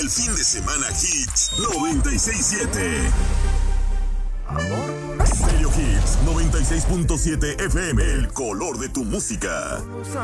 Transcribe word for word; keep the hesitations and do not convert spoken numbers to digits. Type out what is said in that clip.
el fin de semana Hits noventa y seis punto siete. Stereo Hits noventa y seis punto siete F M, el color de tu música.